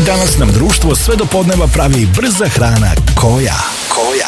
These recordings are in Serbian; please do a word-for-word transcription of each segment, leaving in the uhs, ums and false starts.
Danas nam društvo sve do podneva pravi brza hrana koja. Koja.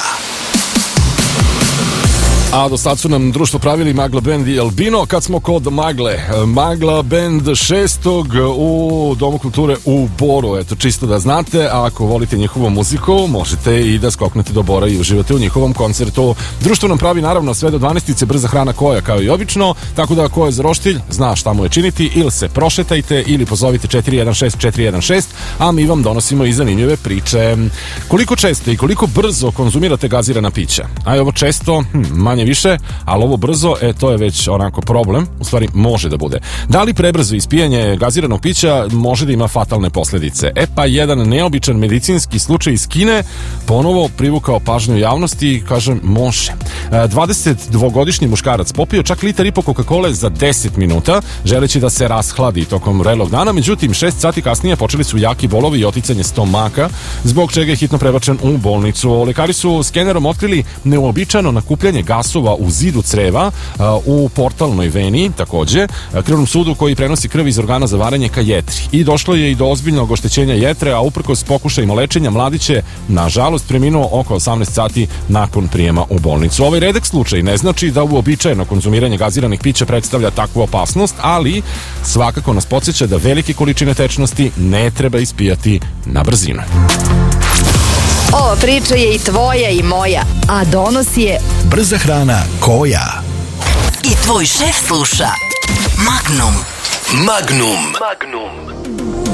A do sad su nam društvo pravili Magla Band i Albino. Kad smo kod Magle, Magla Band šestog u Domu kulture u Boru. Eto, čisto da znate, a ako volite njihovu muziku, možete i da skoknete do Bora i uživate u njihovom koncertu. Društvo nam pravi naravno sve do dvanaestice brza hrana koja, kao i obično, tako da ko je za roštilj, zna šta mu je činiti, ili se prošetajte ili pozovite četiri jedan šest četiri jedan šest, a mi vam donosimo i zanimljive priče. Koliko često i koliko brzo konzumirate gazirana pića? A ovo često, hm, manje više, ali ovo brzo, e, to je već onako problem, u stvari može da bude. Da li prebrzo ispijanje gaziranog pića može da ima fatalne posljedice? E pa jedan neobičan medicinski slučaj iz Kine ponovo privukao pažnju javnosti i kažem može. dvadesetdvogodišnji muškarac popio čak litar i po Coca-Cole za deset minuta, želeći da se rashladi tokom relog dana, međutim šest sati kasnije počeli su jaki bolovi i oticanje stomaka, zbog čega je hitno prebačen u bolnicu. Lekari su skenerom otkrili neuobičajeno nakupljanje gasova u zidu creva u portalnoj veni, takođe krvnom sudu koji prenosi krv iz organa za varanje ka jetri. I došlo je i do ozbiljnog oštećenja jetre, a uprkos pokušajima lečenja mladić je nažalost preminuo oko osamnaest sati nakon prijema u bolnicu. Ovaj redak slučaj ne znači da uobičajeno konzumiranje gaziranih pića predstavlja takvu opasnost, ali svakako nas podsjeća da velike količine tečnosti ne treba ispijati na brzinu. Ova priča je i tvoja i moja, a donos je brza hrana koja. I tvoj šef sluša Magnum. Magnum. Magnum.